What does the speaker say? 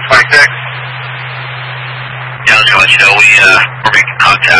26. Yeah, I was going to let you know we're making contact